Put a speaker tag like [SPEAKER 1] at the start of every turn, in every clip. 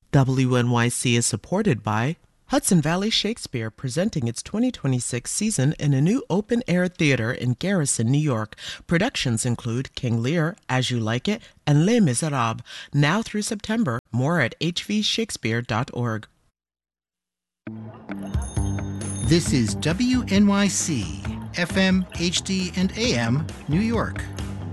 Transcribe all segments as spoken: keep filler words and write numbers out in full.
[SPEAKER 1] W N Y C is supported by Hudson Valley Shakespeare, presenting its twenty twenty-six season in a new open-air theater in Garrison, New York. Productions include King Lear, As You Like It, and Les Miserables, now through September. More at h v shakespeare dot org.
[SPEAKER 2] This is W N Y C, F M, H D, and A M, New York.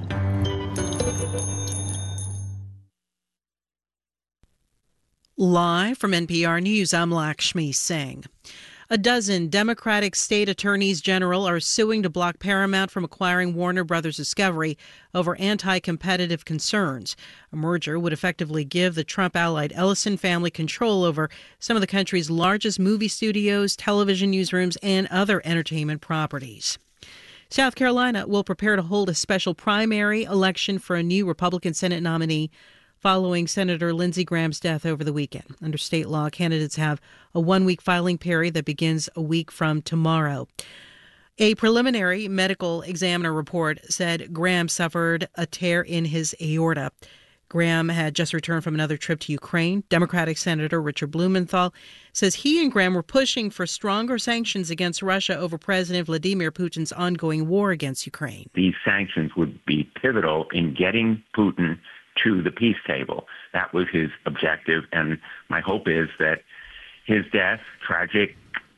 [SPEAKER 3] Live from N P R News, I'm Lakshmi Singh. A dozen Democratic state attorneys general are suing to block Paramount from acquiring Warner Brothers Discovery over anti-competitive concerns. A merger would effectively give the Trump-allied Ellison family control over some of the country's largest movie studios, television newsrooms, and other entertainment properties. South Carolina will prepare to hold a special primary election for a new Republican Senate nominee following Senator Lindsey Graham's death over the weekend. Under state law, candidates have a one-week filing period that begins a week from tomorrow. A preliminary medical examiner report said Graham suffered a tear in his aorta. Graham had just returned from another trip to Ukraine. Democratic Senator Richard Blumenthal says he and Graham were pushing for stronger sanctions against Russia over President Vladimir Putin's ongoing war against Ukraine.
[SPEAKER 4] These sanctions would be pivotal in getting Putin to the peace table. That was his objective, and my hope is that his death, tragic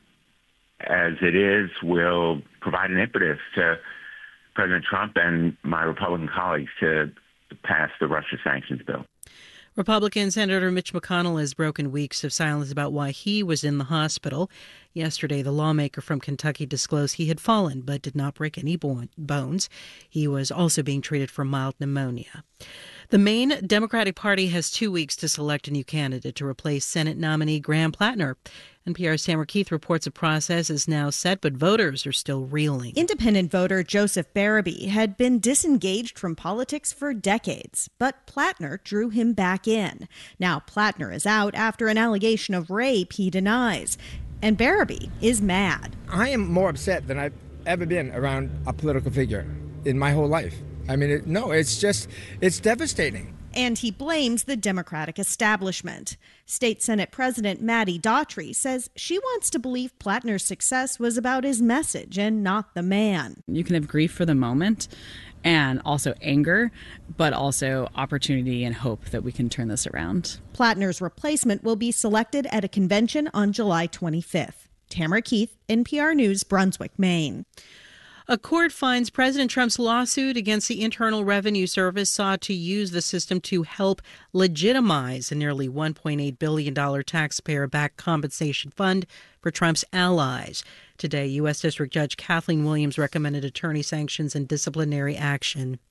[SPEAKER 4] as it is, will provide an impetus to President Trump and my Republican colleagues to pass the Russia sanctions bill.
[SPEAKER 3] Republican Senator Mitch McConnell has broken weeks of silence about why he was in the hospital. Yesterday, the lawmaker from Kentucky disclosed he had fallen but did not break any bones. He was also being treated for mild pneumonia. The Maine Democratic Party has two weeks to select a new candidate to replace Senate nominee Graham Plattner. N P R's Tamara Keith reports a process is now set, but voters are still reeling.
[SPEAKER 5] Independent voter Joseph Barabee had been disengaged from politics for decades, but Plattner drew him back in. Now Plattner is out after an allegation of rape he denies, and Barabee is mad.
[SPEAKER 6] I am more upset than I've ever been around a political figure in my whole life. I mean, it, no, it's just, it's devastating.
[SPEAKER 5] And he blames the Democratic establishment. State Senate President Maddie Daughtry says she wants to believe Plattner's success was about his message and not the man.
[SPEAKER 7] You can have grief for the moment and also anger, but also opportunity and hope that we can turn this around.
[SPEAKER 5] Plattner's replacement will be selected at a convention on July twenty-fifth. Tamara Keith, N P R News, Brunswick, Maine.
[SPEAKER 3] A court finds President Trump's lawsuit against the Internal Revenue Service sought to use the system to help legitimize a nearly one point eight billion dollars taxpayer-backed compensation fund for Trump's allies. Today, U S. District Judge Kathleen Williams recommended attorney sanctions and disciplinary action.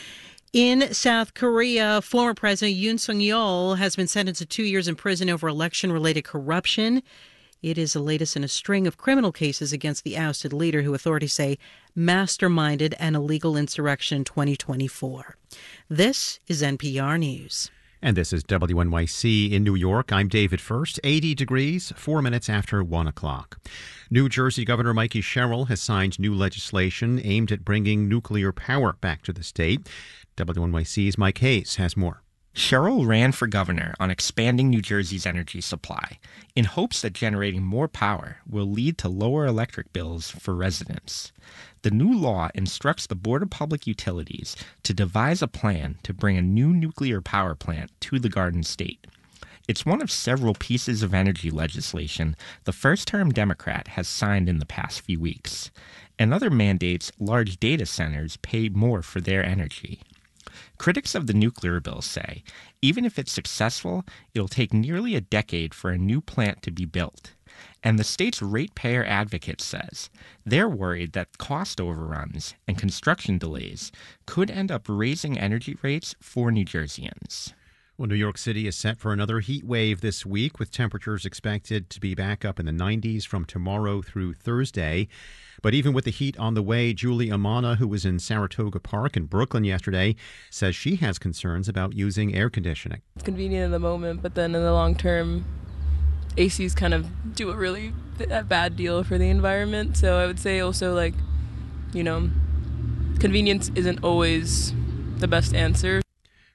[SPEAKER 3] In South Korea, former President Yoon Suk-yeol has been sentenced to two years in prison over election-related corruption. It is the latest in a string of criminal cases against the ousted leader who authorities say masterminded an illegal insurrection in twenty twenty-four. This is N P R News.
[SPEAKER 8] And this is W N Y C in New York. I'm David First. eighty degrees, four minutes after one o'clock. New Jersey Governor Mikey Sherrill has signed new legislation aimed at bringing nuclear power back to the state. W N Y C's Mike Hayes has more.
[SPEAKER 9] Sherrill ran for governor on expanding New Jersey's energy supply in hopes that generating more power will lead to lower electric bills for residents. The new law instructs the Board of Public Utilities to devise a plan to bring a new nuclear power plant to the Garden State. It's one of several pieces of energy legislation the first-term Democrat has signed in the past few weeks. Another mandates large data centers pay more for their energy. Critics of the nuclear bill say, even if it's successful, it'll take nearly a decade for a new plant to be built. And the state's ratepayer advocate says they're worried that cost overruns and construction delays could end up raising energy rates for New Jerseyans.
[SPEAKER 8] Well, New York City is set for another heat wave this week, with temperatures expected to be back up in the nineties from tomorrow through Thursday. But even with the heat on the way, Julie Amana, who was in Saratoga Park in Brooklyn yesterday, says she has concerns about using air conditioning.
[SPEAKER 10] It's convenient in the moment, but then in the long term, A Cs kind of do a really a bad deal for the environment. So I would say also, like, you know, convenience isn't always the best answer.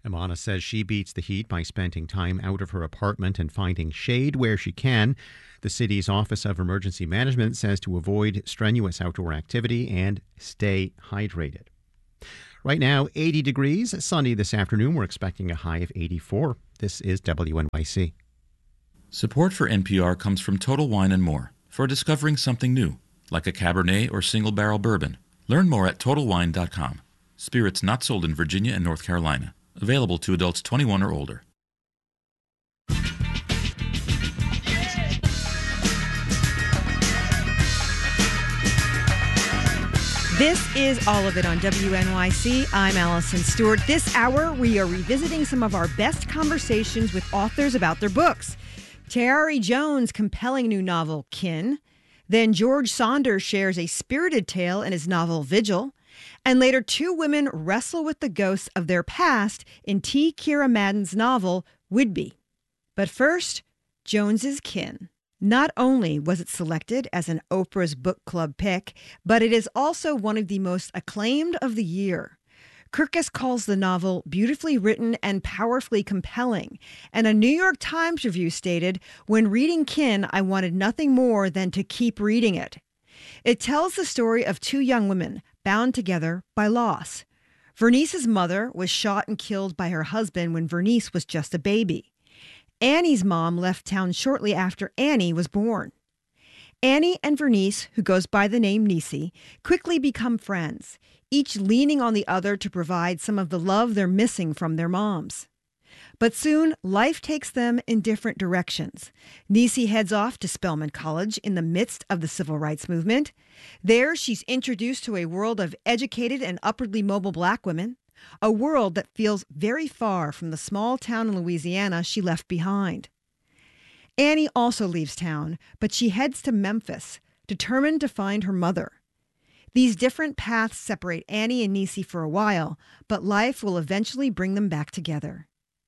[SPEAKER 8] Amana says she beats the heat by spending time out of her apartment and finding shade where she can. The city's Office of Emergency Management says to avoid strenuous outdoor activity and stay hydrated. Right now, eighty degrees, sunny this afternoon. We're expecting a high of eighty-four. This is W N Y C.
[SPEAKER 11] Support for N P R comes from Total Wine and More for discovering something new, like a Cabernet or single barrel bourbon. Learn more at total wine dot com. Spirits not sold in Virginia and North Carolina. Available to adults twenty-one or older.
[SPEAKER 12] This is All of It on W N Y C. I'm Allison Stewart. This hour, we are revisiting some of our best conversations with authors about their books. Tayari Jones' compelling new novel, Kin. Then George Saunders shares a spirited tale in his novel, Vigil. And later, two women wrestle with the ghosts of their past in T. Kira Madden's novel, Whidbey. But first, Jones's Kin. Not only was it selected as an Oprah's Book Club pick, but it is also one of the most acclaimed of the year. Kirkus calls the novel beautifully written and powerfully compelling, and a New York Times review stated, "When reading Kin, I wanted nothing more than to keep reading it." It tells the story of two young women bound together by loss. Vernice's mother was shot and killed by her husband when Vernice was just a baby. Annie's mom left town shortly after Annie was born. Annie and Vernice, who goes by the name Nisi, quickly become friends, each leaning on the other to provide some of the love they're missing from their moms. But soon, life takes them in different directions. Nisi heads off to Spelman College in the midst of the civil rights movement. There, she's introduced to a world of educated and upwardly mobile black women, a world that feels very far from the small town in Louisiana she left behind. Annie also leaves town, but she heads to Memphis, determined to find her mother. These different paths separate Annie and Nisi for a while, but life will eventually bring them back together.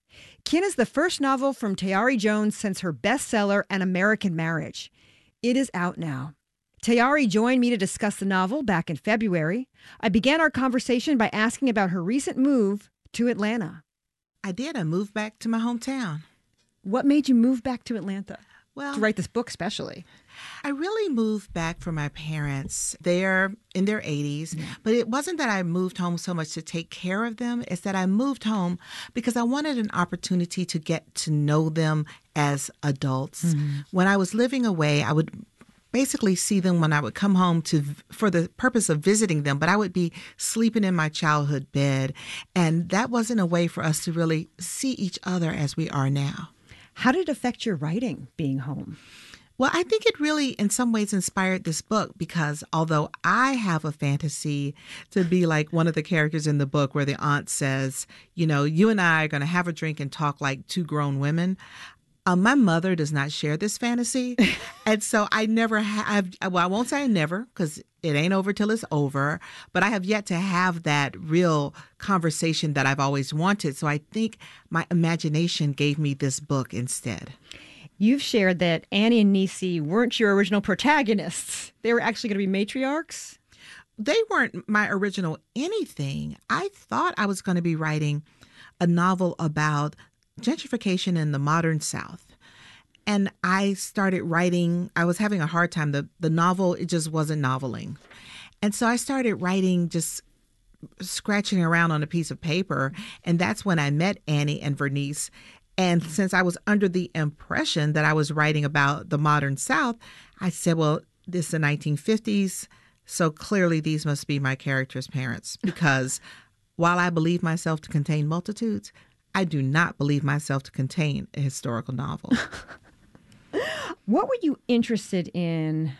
[SPEAKER 12] Kin is the first novel from Tayari Jones since her bestseller, An American Marriage. It is out now. Tayari joined me to discuss the novel back in February. I began our conversation by asking about her recent move to Atlanta.
[SPEAKER 13] I did. I moved back to my hometown.
[SPEAKER 12] What made you move back to Atlanta?
[SPEAKER 13] Well,
[SPEAKER 12] to write this book especially.
[SPEAKER 13] I really moved back for my parents. They're in their eighties, yeah. But it wasn't that I moved home so much to take care of them. It's that I moved home because I wanted an opportunity to get to know them as adults. Mm-hmm. When I was living away, I would basically see them when I would come home to for the purpose of visiting them, but I would be sleeping in my childhood bed, and that wasn't a way for us to really see each other as we are now.
[SPEAKER 12] How did it affect your writing, being home?
[SPEAKER 13] Well, I think it really, in some ways, inspired this book because although I have a fantasy to be like one of the characters in the book where the aunt says, you know, you and I are going to have a drink and talk like two grown women, Um, my mother does not share this fantasy. And so I never have, well, I won't say I never, because it ain't over till it's over, but I have yet to have that real conversation that I've always wanted. So I think my imagination gave me this book instead.
[SPEAKER 12] You've shared that Annie and Nisi weren't your original protagonists. They were actually going to be matriarchs?
[SPEAKER 13] They weren't my original anything. I thought I was going to be writing a novel about gentrification in the modern South. And I started writing, I was having a hard time. The, the novel, it just wasn't noveling. And so I started writing, just scratching around on a piece of paper. And that's when I met Annie and Vernice. And since I was under the impression that I was writing about the modern South, I said, well, this is the nineteen fifties. So clearly these must be my characters' parents. Because while I believe myself to contain multitudes, I do not believe myself to contain a historical novel.
[SPEAKER 12] What were you interested in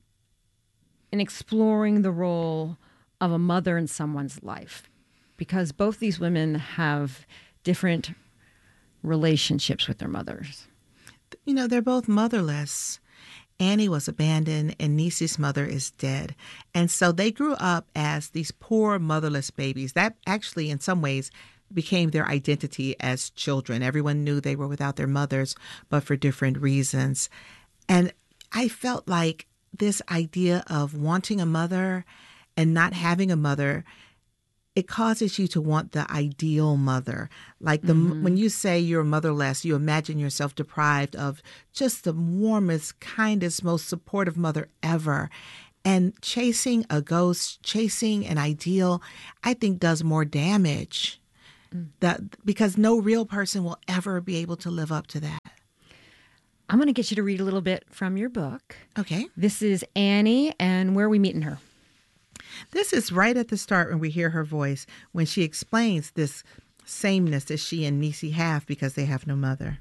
[SPEAKER 12] in exploring the role of a mother in someone's life? Because both these women have different relationships with their mothers.
[SPEAKER 13] You know, they're both motherless. Annie was abandoned and Nisi's mother is dead. And so they grew up as these poor motherless babies. That actually, in some ways, became their identity as children. Everyone knew they were without their mothers, but for different reasons. And I felt like this idea of wanting a mother and not having a mother it causes you to want the ideal mother. Like the mm-hmm. when you say you're motherless, you imagine yourself deprived of just the warmest, kindest, most supportive mother ever. And chasing a ghost, chasing an ideal, I think does more damage. Mm. That because no real person will ever be able to live up to that.
[SPEAKER 12] I'm going to get you to read a little bit from your book.
[SPEAKER 13] Okay.
[SPEAKER 12] This is Annie, and where are we meeting her?
[SPEAKER 13] This is right at the start when we hear her voice, when she explains this sameness that she and Niecy have because they have no mother.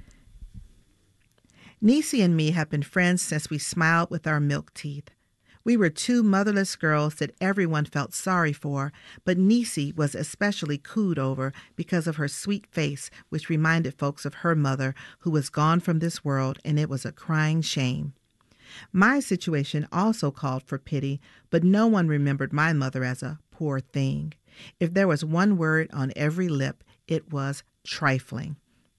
[SPEAKER 13] Niecy and me have been friends since we smiled with our milk teeth. We were two motherless girls that everyone felt sorry for, but Niecy was especially cooed over because of her sweet face, which reminded folks of her mother, who was gone from this world, and it was a crying shame. My situation also called for pity, but no one remembered my mother as a poor thing. If there was one word on every lip, it was trifling.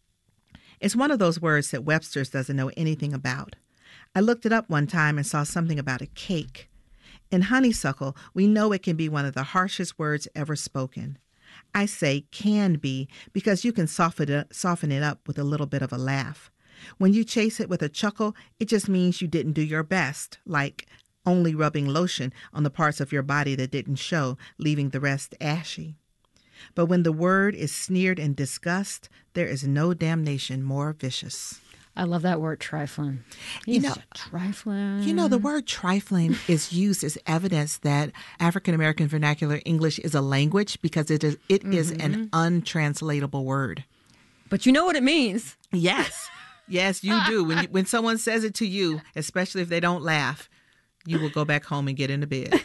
[SPEAKER 13] It's one of those words that Webster's doesn't know anything about. I looked it up one time and saw something about a cake. In honeysuckle, we know it can be one of the harshest words ever spoken. I say can be because you can soften it, soften it up with a little bit of a laugh. When you chase it with a chuckle, it just means you didn't do your best, like only rubbing lotion on the parts of your body that didn't show, leaving the rest ashy. But when the word is sneered in disgust, there is no damnation more vicious.
[SPEAKER 12] I love that word, trifling.
[SPEAKER 13] You know,
[SPEAKER 12] trifling.
[SPEAKER 13] You know, the word trifling is used as evidence that African-American vernacular English is a language because it is it mm-hmm. is an untranslatable word.
[SPEAKER 12] But you know what it means.
[SPEAKER 13] Yes. Yes, you do. When you, when someone says it to you, especially if they don't laugh, you will go back home and get into bed.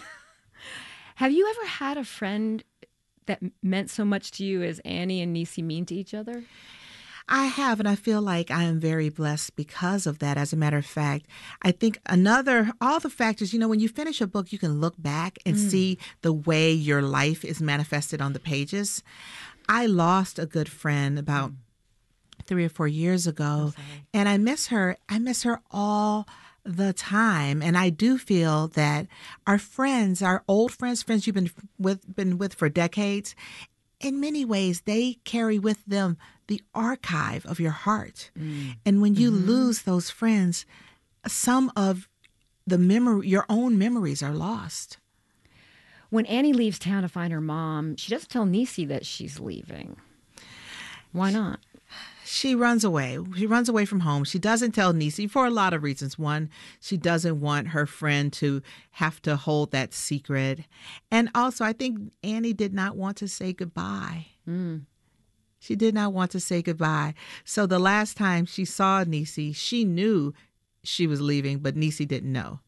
[SPEAKER 12] Have you ever had a friend that meant so much to you as Annie and Niecy mean to each other?
[SPEAKER 13] I have, and I feel like I am very blessed because of that. As a matter of fact, I think another, all the factors, you know, when you finish a book, you can look back and mm. see the way your life is manifested on the pages. I lost a good friend about mm. three or four years ago, and I miss her. I miss her all the time. And I do feel that our friends, our old friends, friends you've been with, been with for decades, in many ways, they carry with them the archive of your heart. Mm. And when you mm-hmm. lose those friends, some of the memory, your own memories are lost.
[SPEAKER 12] When Annie leaves town to find her mom, she doesn't tell Niecy that she's leaving. Why not?
[SPEAKER 13] She runs away. She runs away from home. She doesn't tell Niecy for a lot of reasons. One, she doesn't want her friend to have to hold that secret. And also, I think Annie did not want to say goodbye. Mm. She did not want to say goodbye. So the last time she saw Niecy, she knew she was leaving, but Niecy didn't know.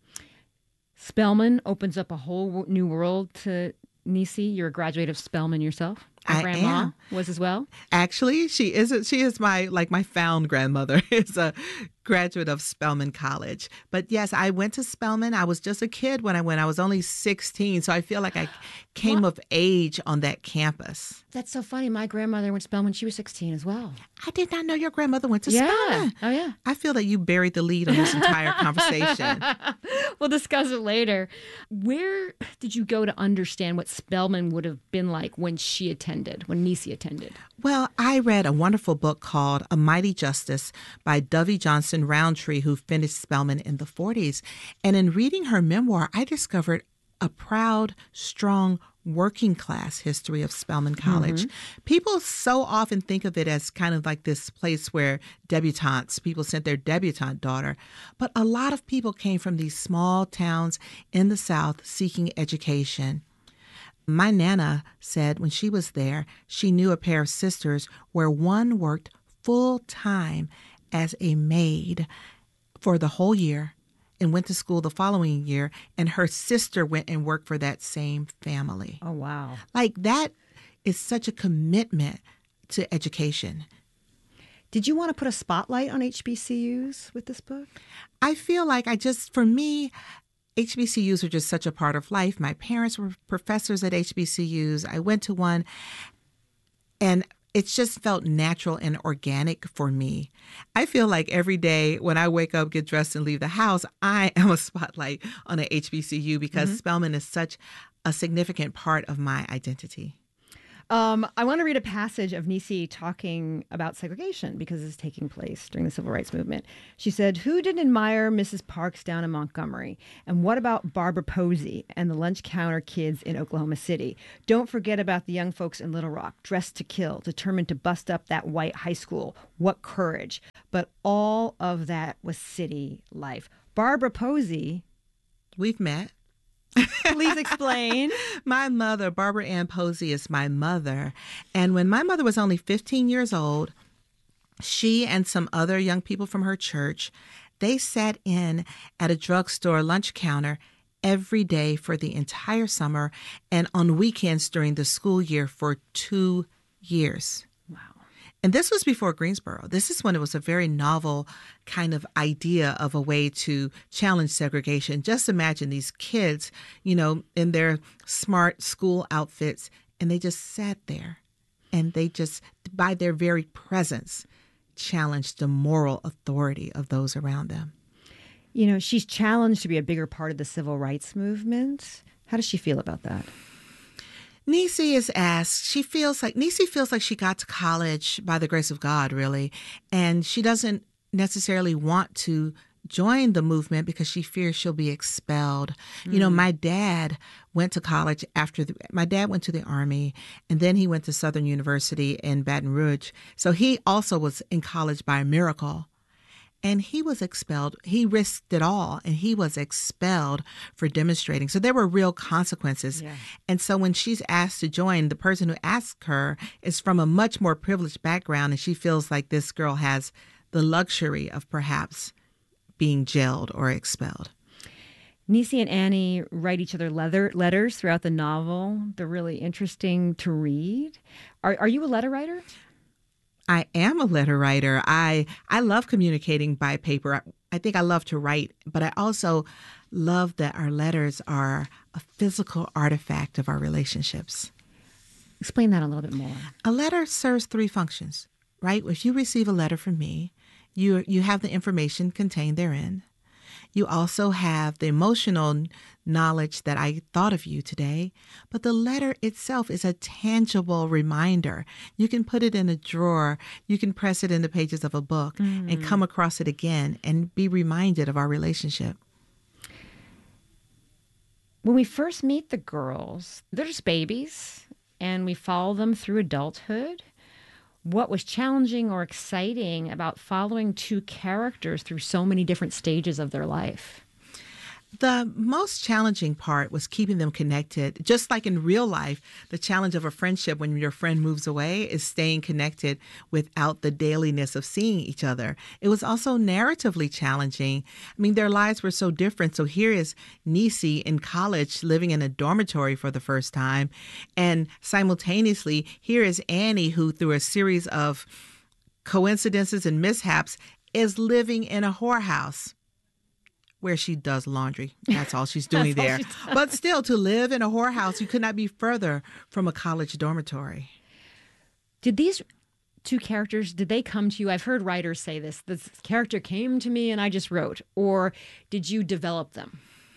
[SPEAKER 12] Spelman opens up a whole new world to Niecy. You're a graduate of Spelman yourself. My
[SPEAKER 13] I
[SPEAKER 12] grandma
[SPEAKER 13] am.
[SPEAKER 12] was as well.
[SPEAKER 13] Actually, she is. A, she is my like my found grandmother. Is a graduate of Spelman College. But yes, I went to Spelman. I was just a kid when I went. I was only sixteen, so I feel like I came what? of age on that campus.
[SPEAKER 12] That's so funny. My grandmother went to Spelman. She was sixteen as well.
[SPEAKER 13] I did not know your grandmother went to
[SPEAKER 12] yeah.
[SPEAKER 13] Spelman.
[SPEAKER 12] Oh yeah.
[SPEAKER 13] I feel that you buried the lead on this entire conversation.
[SPEAKER 12] We'll discuss it later. Where did you go to understand what Spelman would have been like when she attended, when Niecy attended?
[SPEAKER 13] Well, I read a wonderful book called A Mighty Justice by Dovey Johnson Roundtree, who finished Spelman in the forties. And in reading her memoir, I discovered a proud, strong, working class history of Spelman College. Mm-hmm. People so often think of it as kind of like this place where debutantes, people sent their debutante daughter. But a lot of people came from these small towns in the South seeking education. My Nana said when she was there, she knew a pair of sisters where one worked full time as a maid for the whole year and went to school the following year, and her sister went and worked for that same family.
[SPEAKER 12] Oh, wow.
[SPEAKER 13] Like, that is such a commitment to education.
[SPEAKER 12] Did you want to put a spotlight on H B C Us with this book?
[SPEAKER 13] I feel like I just, for me, H B C Us are just such a part of life. My parents were professors at H B C Us. I went to one, and it just felt natural and organic for me. I feel like every day when I wake up, get dressed, and leave the house, I am a spotlight on an H B C U because mm-hmm. Spelman is such a significant part of my identity.
[SPEAKER 12] Um, I want to read a passage of Niecy talking about segregation because it's taking place during the Civil Rights Movement. She said, "Who didn't admire Missus Parks down in Montgomery? And what about Barbara Posey and the lunch counter kids in Oklahoma City? Don't forget about the young folks in Little Rock, dressed to kill, determined to bust up that white high school. What courage." But all of that was city life. Barbara Posey.
[SPEAKER 13] We've met.
[SPEAKER 12] Please explain.
[SPEAKER 13] My mother, Barbara Ann Posey, is my mother. And when my mother was only fifteen years old, she and some other young people from her church, they sat in at a drugstore lunch counter every day for the entire summer and on weekends during the school year for two years.
[SPEAKER 12] Wow.
[SPEAKER 13] And this was before Greensboro. This is when it was a very novel kind of idea of a way to challenge segregation. Just imagine these kids, you know, in their smart school outfits, and they just sat there and they just, by their very presence, challenged the moral authority of those around them.
[SPEAKER 12] You know, she's challenged to be a bigger part of the civil rights movement. How does she feel about that?
[SPEAKER 13] Niecy is asked, she feels like, Niecy feels like she got to college by the grace of God, really, and she doesn't necessarily want to join the movement because she fears she'll be expelled. Mm. You know, my dad went to college after, the, my dad went to the Army, and then he went to Southern University in Baton Rouge. So he also was in college by a miracle. And he was expelled. He risked it all, and he was expelled for demonstrating. So there were real consequences. Yeah. And so when she's asked to join, the person who asked her is from a much more privileged background, and she feels like this girl has the luxury of perhaps being jailed or expelled.
[SPEAKER 12] Niecy and Annie write each other leather, letters throughout the novel. They're really interesting to read. Are, are you a letter writer?
[SPEAKER 13] I am a letter writer. I I love communicating by paper. I, I think I love to write, but I also love that our letters are a physical artifact of our relationships.
[SPEAKER 12] Explain that a little bit more.
[SPEAKER 13] A letter serves three functions, right? If you receive a letter from me, you you have the information contained therein. You also have the emotional knowledge that I thought of you today, but the letter itself is a tangible reminder. You can put it in a drawer, you can press it in the pages of a book mm. and come across it again and be reminded of our relationship.
[SPEAKER 12] When we first meet the girls, they're just babies, and we follow them through adulthood. What was challenging or exciting about following two characters through so many different stages of their life?
[SPEAKER 13] The most challenging part was keeping them connected. Just like in real life, the challenge of a friendship when your friend moves away is staying connected without the dailiness of seeing each other. It was also narratively challenging. I mean, their lives were so different. So here is Niecy in college living in a dormitory for the first time. And simultaneously, here is Annie, who through a series of coincidences and mishaps is living in a whorehouse where she does laundry. That's all she's doing there. She's but still, to live in a whorehouse, you could not be further from a college dormitory.
[SPEAKER 12] Did these two characters, did they come to you? I've heard writers say this. This character came to me and I just wrote. Or did you develop them?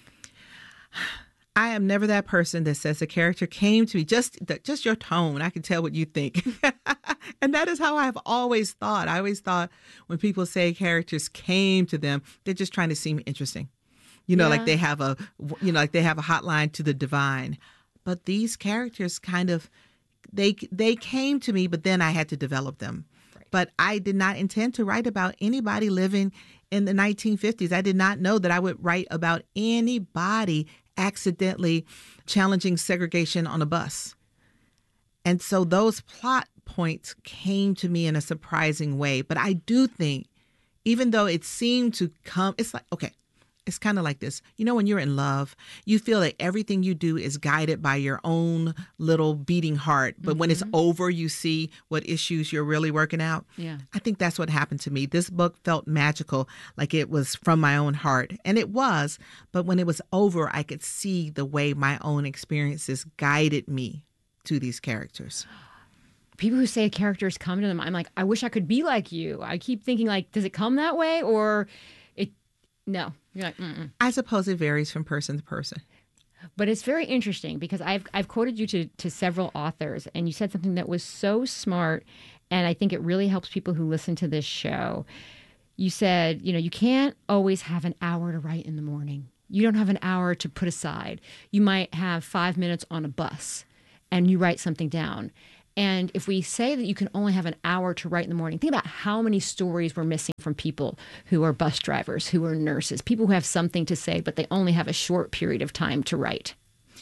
[SPEAKER 13] I am never that person that says a character came to me. Just, just your tone. I can tell what you think. And that is how I've always thought. I always thought when people say characters came to them, they're just trying to seem interesting. You know, yeah. like they have a, you know, like they have a hotline to the divine. But these characters kind of, they they came to me, but then I had to develop them. Right. But I did not intend to write about anybody living in the nineteen fifties. I did not know that I would write about anybody accidentally challenging segregation on a bus. And so those plot points came to me in a surprising way. But I do think, even though it seemed to come, it's like, okay, it's kind of like this. You know, when you're in love, you feel that everything you do is guided by your own little beating heart. But mm-hmm. when it's over, you see what issues you're really working out.
[SPEAKER 12] Yeah.
[SPEAKER 13] I think that's what happened to me. This book felt magical, like it was from my own heart. And it was. But when it was over, I could see the way my own experiences guided me to these characters.
[SPEAKER 12] People who say characters come to them, I'm like, I wish I could be like you. I keep thinking, like, does it come that way? Or it, no. You're like, mm-mm.
[SPEAKER 13] I suppose it varies from person to person.
[SPEAKER 14] But it's very interesting because I've I've quoted you to, to several authors, and you said something that was so smart, and I think it really helps people who listen to this show. You said, you know, you can't always have an hour to write in the morning. You don't have an hour to put aside. You might have five minutes on a bus, and you write something down. And if we say that you can only have an hour to write in the morning, think about how many stories we're missing from people who are bus drivers, who are nurses, people who have something to say, but they only have a short period of time to write.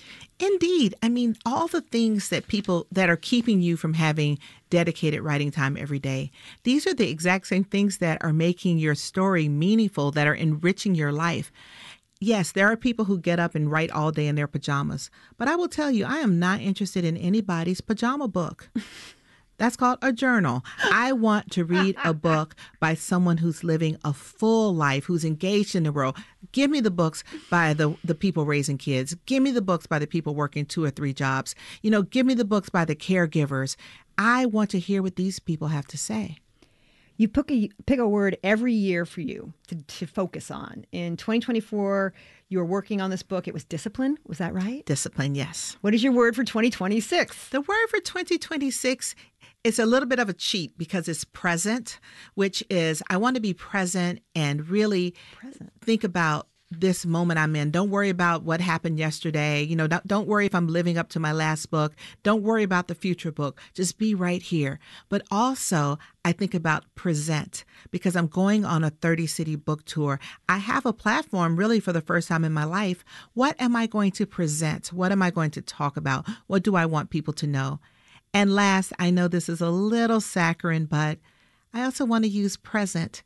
[SPEAKER 13] Indeed. I mean, all the things that people that are keeping you from having dedicated writing time every day, these are the exact same things that are making your story meaningful, that are enriching your life. Yes, there are people who get up and write all day in their pajamas, but I will tell you, I am not interested in anybody's pajama book. That's called a journal. I want to read a book by someone who's living a full life, who's engaged in the world. Give me the books by the, the people raising kids. Give me the books by the people working two or three jobs. You know, give me the books by the caregivers. I want to hear what these people have to say.
[SPEAKER 12] You pick a, pick a word every year for you to, to focus on. In twenty twenty-four, you were working on this book. It was discipline. Was that right?
[SPEAKER 13] Discipline, yes.
[SPEAKER 12] What is your word for twenty twenty-six?
[SPEAKER 13] The word for twenty twenty-six is a little bit of a cheat because it's present, which is I want to be present and really present. Think about this moment I'm in. Don't worry about what happened yesterday. You know, don't, don't worry if I'm living up to my last book. Don't worry about the future book. Just be right here. But also, I think about present because I'm going on a thirty city book tour. I have a platform really for the first time in my life. What am I going to present? What am I going to talk about? What do I want people to know? And last, I know this is a little saccharine, but I also want to use present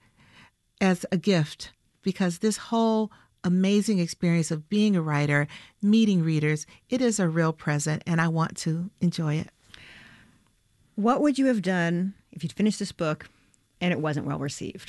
[SPEAKER 13] as a gift because this whole amazing experience of being a writer, meeting readers, it is a real present, and I want to enjoy it.
[SPEAKER 12] What would you have done if you'd finished this book and it wasn't well received?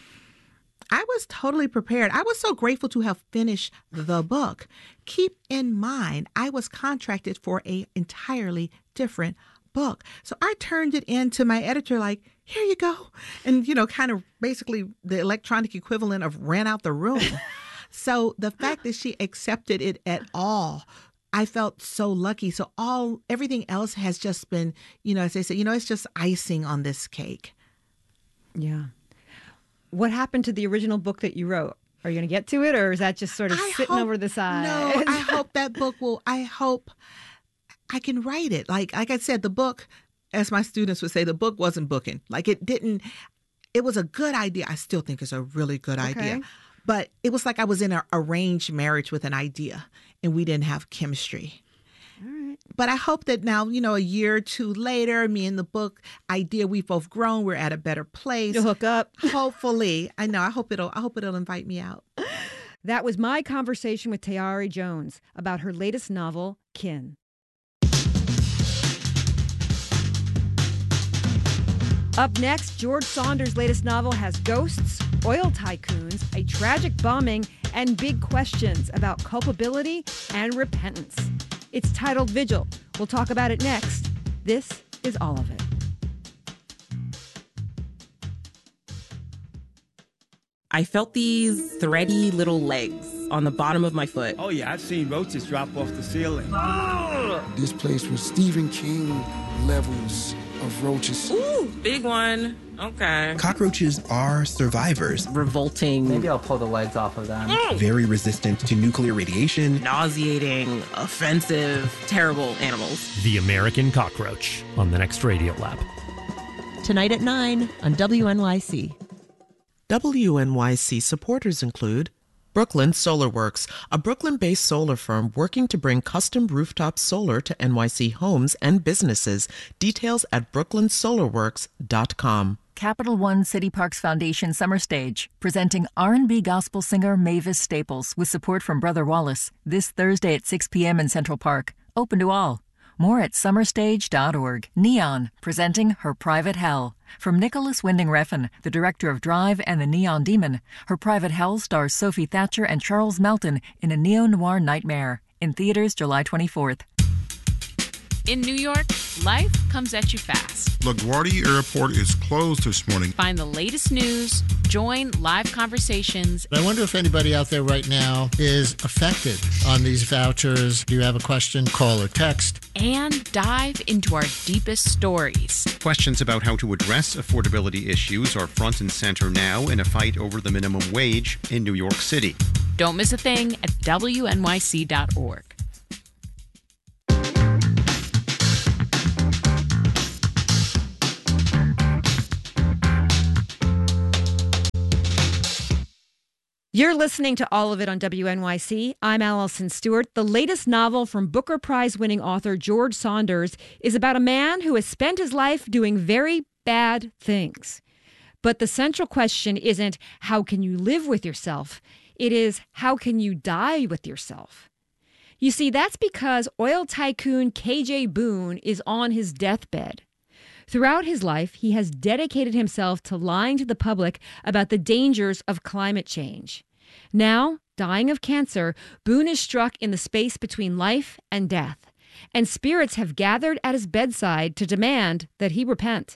[SPEAKER 13] I was totally prepared. I was so grateful to have finished the book. Keep in mind, I was contracted for an entirely different book. So I turned it in to my editor like, here you go. And, you know, kind of basically the electronic equivalent of ran out the room. So the fact that she accepted it at all, I felt so lucky. So all everything else has just been, you know, as they say, you know, it's just icing on this cake.
[SPEAKER 12] Yeah. What happened to the original book that you wrote? Are you going to get to it, or is that just sort of
[SPEAKER 13] I
[SPEAKER 12] sitting
[SPEAKER 13] hope,
[SPEAKER 12] over the side?
[SPEAKER 13] No, I hope that book will, I hope I can write it. Like, like I said, the book, as my students would say, the book wasn't booking. Like it didn't, it was a good idea. I still think it's a really good okay. idea. But it was like I was in an arranged marriage with an idea and we didn't have chemistry. All right. But I hope that now, you know, a year or two later, me and the book idea, we've both grown. We're at a better place.
[SPEAKER 12] You'll hook up.
[SPEAKER 13] Hopefully. I know. I hope it'll I hope it'll invite me out.
[SPEAKER 12] That was my conversation with Tayari Jones about her latest novel, Kin. Up next, George Saunders' latest novel has ghosts, oil tycoons, a tragic bombing, and big questions about culpability and repentance. It's titled Vigil. We'll talk about it next. This is All of It.
[SPEAKER 15] I felt these thready little legs on the bottom of my foot.
[SPEAKER 16] Oh, yeah, I've seen roaches drop off the ceiling.
[SPEAKER 17] Oh! This place was Stephen King levels of roaches.
[SPEAKER 15] Ooh, big one. Okay.
[SPEAKER 18] Cockroaches are survivors.
[SPEAKER 15] Revolting.
[SPEAKER 19] Maybe I'll pull the legs off of them.
[SPEAKER 18] Mm. Very resistant to nuclear radiation.
[SPEAKER 15] Nauseating, offensive, terrible animals.
[SPEAKER 20] The American Cockroach on the next Radio Lab.
[SPEAKER 1] Tonight at nine on W N Y C. W N Y C supporters include Brooklyn Solar Works, a Brooklyn-based solar firm working to bring custom rooftop solar to N Y C homes and businesses. Details at brooklyn solar works dot com.
[SPEAKER 21] Capital One City Parks Foundation Summer Stage, presenting R and B gospel singer Mavis Staples with support from Brother Wallace, this Thursday at six p.m. in Central Park. Open to all. More at summer stage dot org. Neon, presenting Her Private Hell. From Nicholas Winding Refn, the director of Drive and The Neon Demon, Her Private Hell stars Sophie Thatcher and Charles Melton in a neo-noir nightmare. In theaters July twenty-fourth.
[SPEAKER 2] In New York, life comes at you fast.
[SPEAKER 22] LaGuardia Airport is closed this morning.
[SPEAKER 2] Find the latest news, join live conversations.
[SPEAKER 23] I wonder if anybody out there right now is affected on these vouchers. Do you have a question? Call or text.
[SPEAKER 2] And dive into our deepest stories.
[SPEAKER 8] Questions about how to address affordability issues are front and center now in a fight over the minimum wage in New York City.
[SPEAKER 2] Don't miss a thing at W N Y C dot org.
[SPEAKER 12] You're listening to All of It on W N Y C. I'm Allison Stewart. The latest novel from Booker Prize-winning author George Saunders is about a man who has spent his life doing very bad things. But the central question isn't how can you live with yourself? It is how can you die with yourself? You see, that's because oil tycoon K J Boone is on his deathbed. Throughout his life, he has dedicated himself to lying to the public about the dangers of climate change. Now, dying of cancer, Boone is struck in the space between life and death, and spirits have gathered at his bedside to demand that he repent.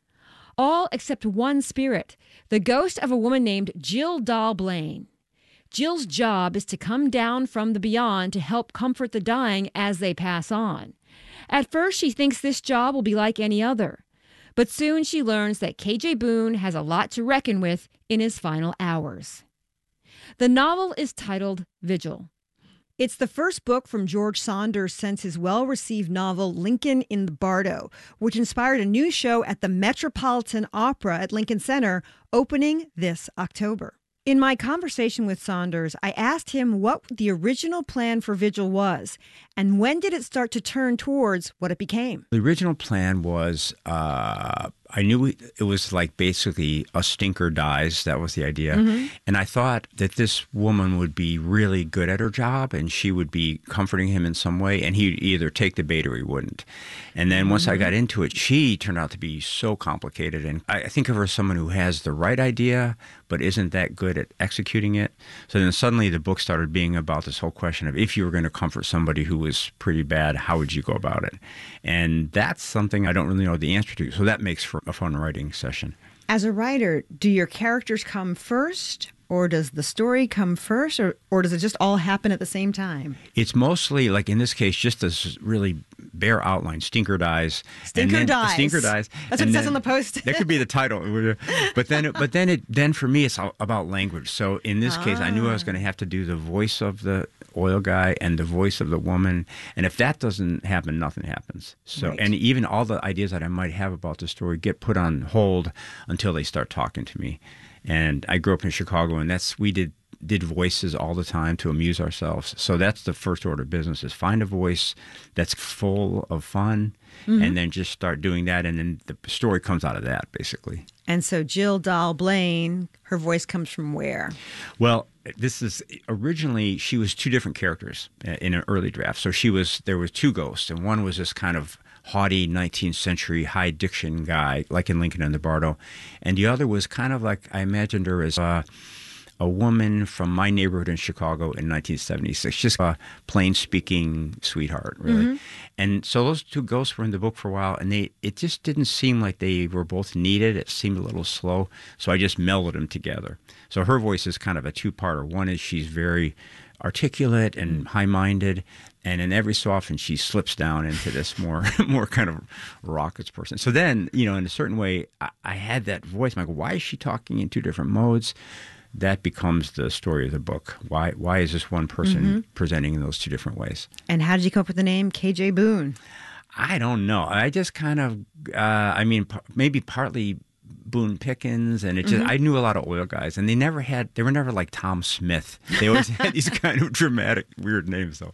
[SPEAKER 12] All except one spirit, the ghost of a woman named Jill Dahl Blaine. Jill's job is to come down from the beyond to help comfort the dying as they pass on. At first, she thinks this job will be like any other. But soon she learns that K J Boone has a lot to reckon with in his final hours. The novel is titled Vigil. It's the first book from George Saunders since his well-received novel Lincoln in the Bardo, which inspired a new show at the Metropolitan Opera at Lincoln Center, opening this October. In my conversation with Saunders, I asked him what the original plan for Vigil was, and when did it start to turn towards what it became?
[SPEAKER 24] The original plan was, uh, I knew it was like basically a stinker dies. That was the idea. Mm-hmm. And I thought that this woman would be really good at her job and she would be comforting him in some way, and he'd either take the bait or he wouldn't. And then mm-hmm. once I got into it, she turned out to be so complicated. And I think of her as someone who has the right idea, but isn't that good at executing it. So then suddenly the book started being about this whole question of if you were going to comfort somebody who was pretty bad, how would you go about it? And that's something I don't really know the answer to. So that makes for a fun writing session.
[SPEAKER 12] As a writer, do your characters come first, or does the story come first, or, or does it just all happen at the same time?
[SPEAKER 24] It's mostly, like in this case, just this really bare outline. Stinker dies.
[SPEAKER 12] Stinker
[SPEAKER 24] and then,
[SPEAKER 12] dies.
[SPEAKER 24] Stinker dies.
[SPEAKER 12] That's what it says on the post.
[SPEAKER 24] That could be the title. But then, but then, it then for me, it's all about language. So in this ah. case, I knew I was going to have to do the voice of the oil guy and the voice of the woman. And if that doesn't happen, nothing happens. So, right. And even all the ideas that I might have about the story get put on hold until they start talking to me. And I grew up in Chicago, and that's we did did voices all the time to amuse ourselves. So that's the first order of business: is find a voice that's full of fun, mm-hmm. and then just start doing that, and then the story comes out of that, basically.
[SPEAKER 12] And so Jill Dahl Blaine, her voice comes from where?
[SPEAKER 24] Well, this is originally she was two different characters in an early draft. So she was there was two ghosts, and one was this kind of haughty nineteenth century high diction guy, like in Lincoln in the Bardo. And the other was kind of like, I imagined her as a, a woman from my neighborhood in Chicago in nineteen seventy-six, just a plain-speaking sweetheart, really. Mm-hmm. And so those two ghosts were in the book for a while, and they it just didn't seem like they were both needed. It seemed a little slow, so I just melded them together. So her voice is kind of a two-parter. One is she's very articulate and high-minded, and then every so often she slips down into this more more kind of raucous person. So then, you know, in a certain way, I, I had that voice. I'm like, why is she talking in two different modes? That becomes the story of the book. Why why is this one person mm-hmm. presenting in those two different ways?
[SPEAKER 12] And how did you come up with the name K J Boone?
[SPEAKER 24] I don't know. I just kind of, uh, I mean, p- maybe partly Boone Pickens, and it just, mm-hmm. I knew a lot of oil guys, and they never had, they were never like Tom Smith. They always had these kind of dramatic, weird names, though.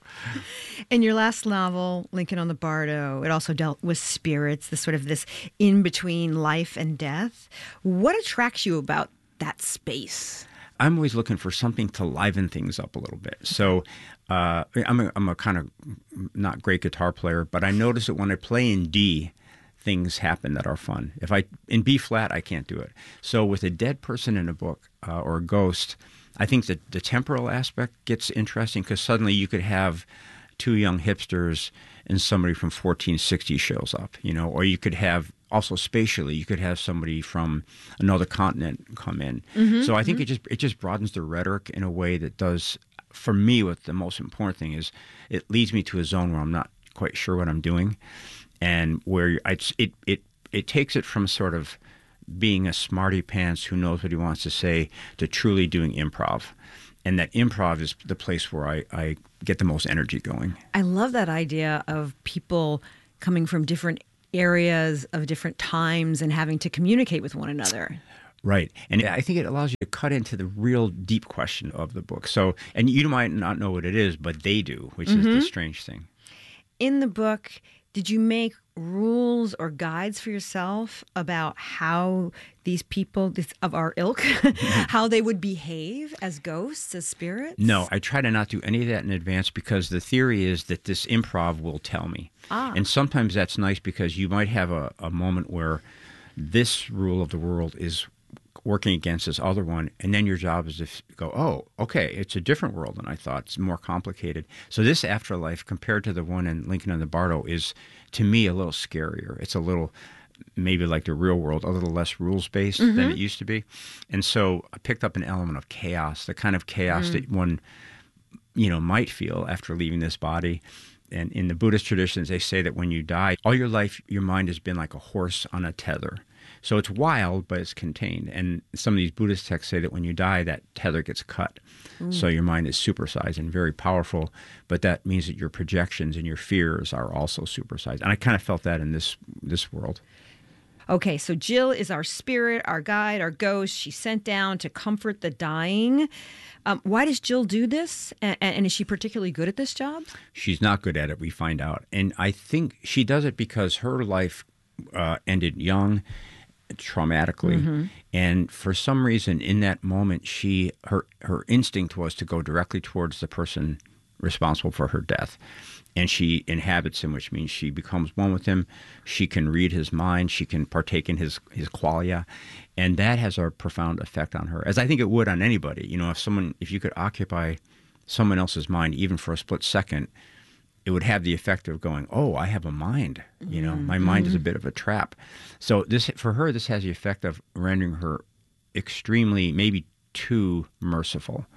[SPEAKER 12] In your last novel, Lincoln on the Bardo, it also dealt with spirits, this sort of this in-between life and death. What attracts you about that space?
[SPEAKER 24] I'm always looking for something to liven things up a little bit. So uh, I'm a, I'm a kind of not great guitar player, but I notice that when I play in D, things happen that are fun. If I in B flat, I can't do it. So with a dead person in a book uh, or a ghost, I think that the temporal aspect gets interesting because suddenly you could have two young hipsters and somebody from fourteen sixty shows up, you know, or you could have also spatially, you could have somebody from another continent come in.
[SPEAKER 4] Mhm,
[SPEAKER 24] so I think
[SPEAKER 4] mhm.
[SPEAKER 24] it just it just broadens the rhetoric in a way that does, for me, what the most important thing is, it leads me to a zone where I'm not quite sure what I'm doing, and where I, it it it takes it from sort of being a smarty pants who knows what he wants to say to truly doing improv. And that improv is the place where I, I get the most energy going.
[SPEAKER 12] I love that idea of people coming from different areas of different times and having to communicate with one another.
[SPEAKER 24] Right. And I think it allows you to cut into the real deep question of the book. So, and you might not know what it is, but they do, which is the
[SPEAKER 12] Mhm.
[SPEAKER 24] strange thing.
[SPEAKER 12] In the book, did you make rules or guides for yourself about how these people this, of our ilk, how they would behave as ghosts, as spirits?
[SPEAKER 24] No, I try to not do any of that in advance because the theory is that this improv will tell me.
[SPEAKER 12] Ah.
[SPEAKER 24] And sometimes that's nice because you might have a, a moment where this rule of the world is working against this other one, and then your job is to f- go, oh, okay, it's a different world than I thought. It's more complicated. So this afterlife, compared to the one in Lincoln and the Bardo, is, to me, a little scarier. It's a little, maybe like the real world, a little less rules-based than
[SPEAKER 4] Mhm.
[SPEAKER 24] it used to be. And so I picked up an element of chaos, the kind of chaos
[SPEAKER 4] Mm.
[SPEAKER 24] that one, you know, might feel after leaving this body. And in the Buddhist traditions, they say that when you die, all your life, your mind has been like a horse on a tether. So it's wild, but it's contained. And some of these Buddhist texts say that when you die, that tether gets cut.
[SPEAKER 4] Mm.
[SPEAKER 24] So your mind is supersized and very powerful, but that means that your projections and your fears are also supersized. And I kind of felt that in this this world.
[SPEAKER 12] Okay, so Jill is our spirit, our guide, our ghost. She's sent down to comfort the dying. Um, why does Jill do this? And, and is she particularly good at this job?
[SPEAKER 24] She's not good at it, we find out. And I think she does it because her life uh, ended young, traumatically.
[SPEAKER 4] Mhm.
[SPEAKER 24] And for some reason, in that moment, she her her instinct was to go directly towards the person responsible for her death. And she inhabits him, which means she becomes one with him. She can read his mind. She can partake in his, his qualia. And that has a profound effect on her, as I think it would on anybody. You know, if someone, if you could occupy someone else's mind, even for a split second, it would have the effect of going, oh, I have a mind. You know, my mind is a bit of a trap. So this, for her, this has the effect of rendering her extremely, maybe too merciful.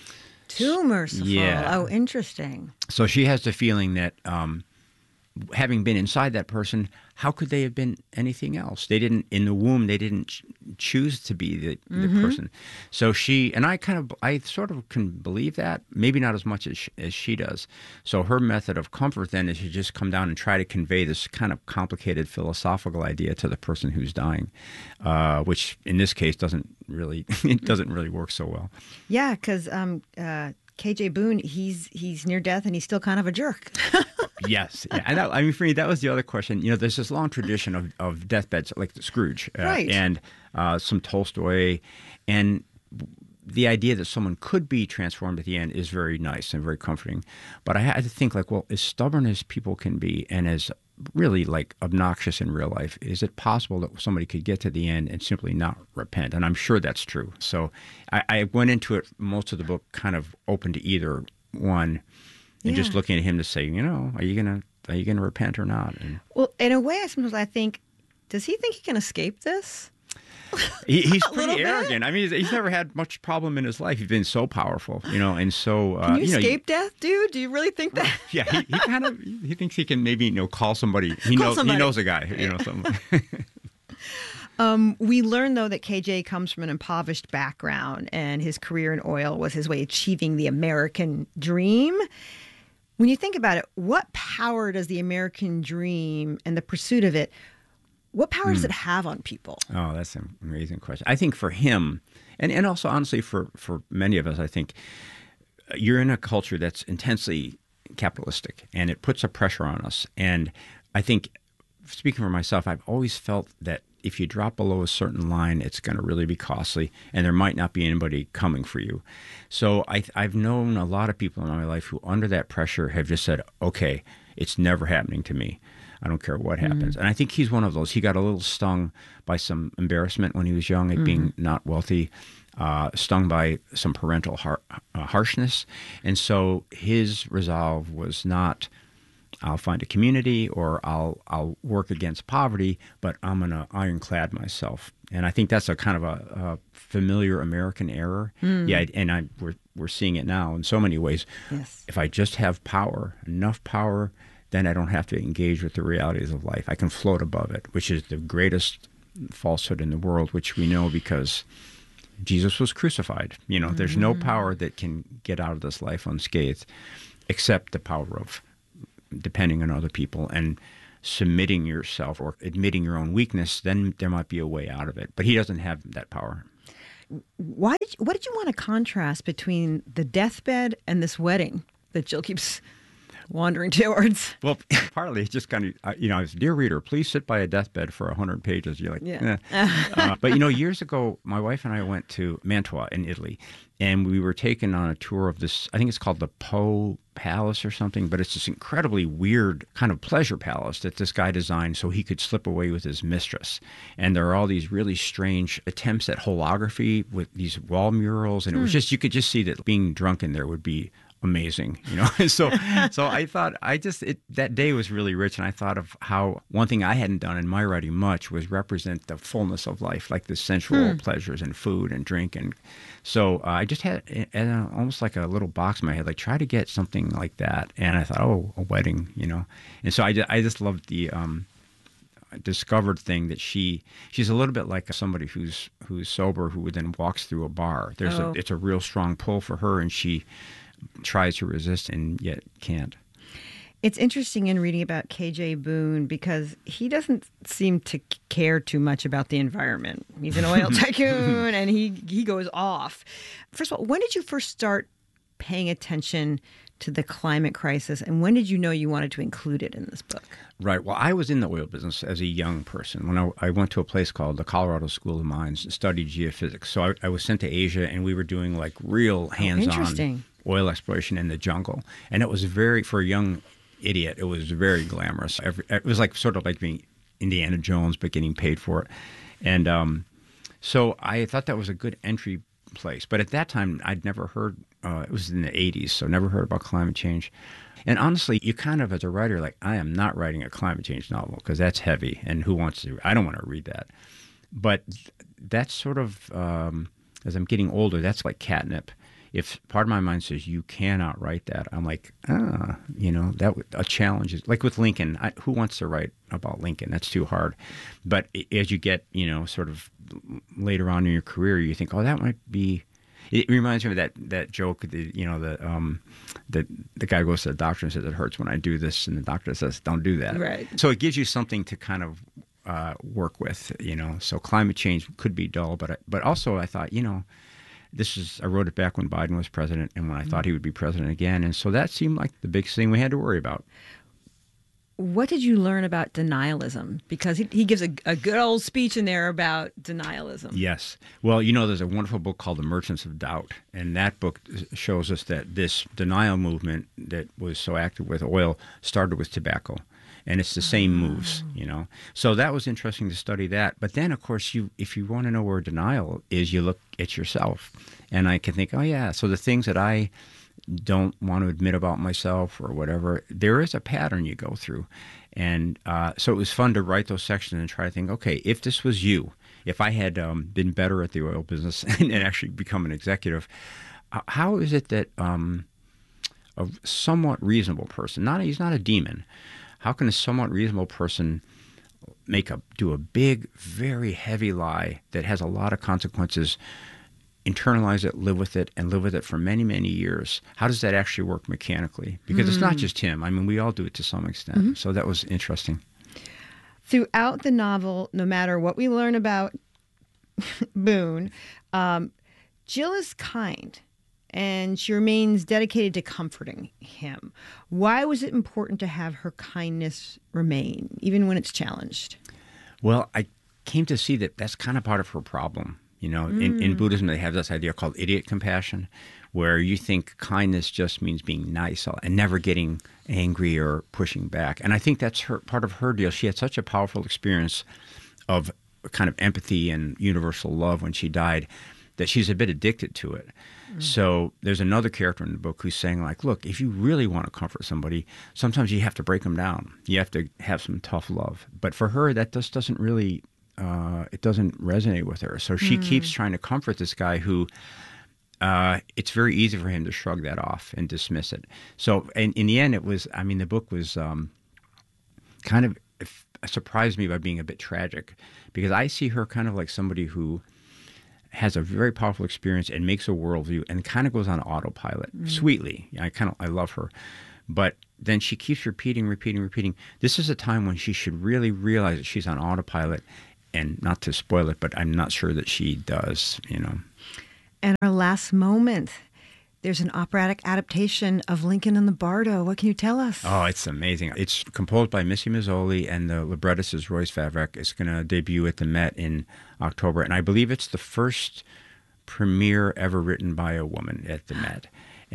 [SPEAKER 12] Too merciful.
[SPEAKER 24] Yeah.
[SPEAKER 12] Oh, interesting.
[SPEAKER 24] So she has the feeling that um, having been inside that person, how could they have been anything else? They didn't, in the womb, they didn't ch- choose to be the, the
[SPEAKER 4] Mhm.
[SPEAKER 24] person. So she, and I kind of, I sort of can believe that, maybe not as much as she, as she does. So her method of comfort then is to just come down and try to convey this kind of complicated philosophical idea to the person who's dying, uh, which in this case doesn't really, it doesn't really work so well.
[SPEAKER 12] Yeah, because um, uh, K J Boone, he's he's near death and he's still kind of a jerk.
[SPEAKER 24] Yes. Yeah. And that, I mean, for me, that was the other question. You know, there's this long tradition of, of deathbeds, like the Scrooge, uh,
[SPEAKER 12] Right.
[SPEAKER 24] and uh, some Tolstoy. And the idea that someone could be transformed at the end is very nice and very comforting. But I had to think, like, well, as stubborn as people can be and as really, like, obnoxious in real life, is it possible that somebody could get to the end and simply not repent? And I'm sure that's true. So I, I went into it, most of the book, kind of open to either one. And just
[SPEAKER 12] Yeah.
[SPEAKER 24] looking at him to say, you know, are you gonna are you gonna repent or not? And
[SPEAKER 12] Well, in a way, I sometimes I think, does he think he can escape this?
[SPEAKER 24] he, he's
[SPEAKER 12] A little
[SPEAKER 24] pretty
[SPEAKER 12] bit.
[SPEAKER 24] arrogant. I mean, he's, he's never had much problem in his life. He's been so powerful, you know, and so uh,
[SPEAKER 12] Can you,
[SPEAKER 24] you know,
[SPEAKER 12] escape death, dude? Do you really think that?
[SPEAKER 24] yeah, he, he kind of he thinks he can maybe you know call somebody. He
[SPEAKER 12] Call
[SPEAKER 24] knows
[SPEAKER 12] somebody.
[SPEAKER 24] he knows a guy, you know, something.
[SPEAKER 12] Um, we learn, though, that K J comes from an impoverished background, and his career in oil was his way of achieving the American dream. When you think about it, what power does the American dream and the pursuit of it, what power does
[SPEAKER 24] Hmm.
[SPEAKER 12] it have on people?
[SPEAKER 24] Oh, that's an amazing question. I think for him, and, and also honestly for, for many of us, I think uh, you're in a culture that's intensely capitalistic and it puts a pressure on us. And I think, speaking for myself, I've always felt that if you drop below a certain line, it's going to really be costly and there might not be anybody coming for you. So I, I've known a lot of people in my life who under that pressure have just said, okay, it's never happening to me. I don't care what happens. Mm-hmm. And I think he's one of those. He got a little stung by some embarrassment when he was young at mm-hmm. being not wealthy, uh, stung by some parental har- uh, harshness. And so his resolve was not, I'll find a community or I'll I'll work against poverty, but I'm going to ironclad myself. And I think that's a kind of a, a familiar American error. Mm. Yeah, and I we're we're seeing it now in so many ways.
[SPEAKER 12] Yes.
[SPEAKER 24] If I just have power, enough power, then I don't have to engage with the realities of life. I can float above it, which is the greatest falsehood in the world, which we know because Jesus was crucified. You know, mm-hmm. there's no power that can get out of this life unscathed except the power of depending on other people and submitting yourself or admitting your own weakness. Then there might be a way out of it. But he doesn't have that power.
[SPEAKER 12] Why did you, what did you want to contrast between the deathbed and this wedding that Jill keeps wandering towards?
[SPEAKER 24] Well, partly it's just kind of, uh, you know, as dear reader, please sit by a deathbed for one hundred pages. You're like,
[SPEAKER 12] yeah.
[SPEAKER 24] eh. uh, but, you know, years ago, my wife and I went to Mantua in Italy, and we were taken on a tour of this, I think it's called the Po Palace or something, but it's this incredibly weird kind of pleasure palace that this guy designed so he could slip away with his mistress. And there are all these really strange attempts at holography with these wall murals, and it was just, you could just see that being drunk in there would be amazing, you know. so so I thought I just it, that day was really rich, and I thought of how one thing I hadn't done in my writing much was represent the fullness of life, like the sensual hmm. pleasures and food and drink. And so uh, I just had uh, almost like a little box in my head, like try to get something like that. And I thought, oh, a wedding, you know. And so I just, I just loved the um, discovered thing that she she's a little bit like somebody who's who's sober who then walks through a bar. There's oh. a it's a real strong pull for her, and she tries to resist and yet can't.
[SPEAKER 12] It's interesting in reading about K J Boone because he doesn't seem to care too much about the environment. He's an oil tycoon and he, he goes off. First of all, when did you first start paying attention to the climate crisis, and when did you know you wanted to include it in this book?
[SPEAKER 24] Right. Well, I was in the oil business as a young person. When I, I went to a place called the Colorado School of Mines and studied geophysics. So I, I was sent to Asia, and we were doing like real hands-on oh, oil exploration in the jungle. And it was very, for a young idiot, it was very glamorous. Every, it was like sort of like being Indiana Jones, but getting paid for it. And um, so I thought that was a good entry place. But at that time, I'd never heard, uh, it was in the eighties, so never heard about climate change. And honestly, you kind of, as a writer, like, I am not writing a climate change novel because that's heavy, and who wants to, I don't want to read that. But that's sort of, um, as I'm getting older, that's like catnip. If part of my mind says you cannot write that, I'm like, ah, you know, that a challenge is like with Lincoln. I, who wants to write about Lincoln? That's too hard. But as you get, you know, sort of later on in your career, you think, oh, that might be. It reminds me of that that joke. The, you know, the um, the the guy goes to the doctor and says it hurts when I do this, and the doctor says, don't do that.
[SPEAKER 12] Right.
[SPEAKER 24] So it gives you something to kind of uh, work with, you know. So climate change could be dull, but I, but also I thought, you know. This is I wrote it back when Biden was president and when I mm-hmm. thought he would be president again. And so that seemed like the big thing we had to worry about.
[SPEAKER 12] What did you learn about denialism? Because he, he gives a, a good old speech in there about denialism.
[SPEAKER 24] Yes. Well, you know, there's a wonderful book called The Merchants of Doubt. And that book shows us that this denial movement that was so active with oil started with tobacco. And it's the same moves, you know. So that was interesting to study that. But then, of course, you if you want to know where denial is, you look at yourself. And I can think, oh, yeah, so the things that I don't want to admit about myself or whatever, there is a pattern you go through. And uh, so it was fun to write those sections and try to think, okay, if this was you, if I had um, been better at the oil business and actually become an executive, how is it that um, a somewhat reasonable person, not he's not a demon, how can a somewhat reasonable person make a do a big, very heavy lie that has a lot of consequences, internalize it, live with it, and live with it for many, many years? How does that actually work mechanically? Because mm. it's not just him. I mean, we all do it to some extent. Mm-hmm. So that was interesting.
[SPEAKER 12] Throughout the novel, no matter what we learn about Boone, um, Jill is kind. And she remains dedicated to comforting him. Why was it important to have her kindness remain, even when it's challenged?
[SPEAKER 24] Well, I came to see that that's kind of part of her problem, You know, in, in
[SPEAKER 4] Mm.
[SPEAKER 24] Buddhism, they have this idea called idiot compassion, where you think kindness just means being nice and never getting angry or pushing back. And I think that's her part of her deal. She had such a powerful experience of kind of empathy and universal love when she died that she's a bit addicted to it.
[SPEAKER 4] Mm.
[SPEAKER 24] So there's another character in the book who's saying, like, look, if you really want to comfort somebody, sometimes you have to break them down. You have to have some tough love. But for her, that just doesn't really, uh, it doesn't resonate with her. So she
[SPEAKER 4] Mm.
[SPEAKER 24] keeps trying to comfort this guy who, uh, it's very easy for him to shrug that off and dismiss it. So in, in the end, it was, I mean, the book was um, kind of surprised me by being a bit tragic, because I see her kind of like somebody who has a very powerful experience and makes a worldview and kind of goes on autopilot
[SPEAKER 4] Mm.
[SPEAKER 24] sweetly. I kind of, I love her. But then she keeps repeating, repeating, repeating. This is a time when she should really realize that she's on autopilot, and not to spoil it, but I'm not sure that she does, you know.
[SPEAKER 12] And our last moment, there's an operatic adaptation of Lincoln and the Bardo. What can you tell us?
[SPEAKER 24] Oh, it's amazing. It's composed by Missy Mazzoli, and the librettist is Royce Favreck. It's going to debut at the Met in October, and I believe it's the first premiere ever written by a woman at the Met.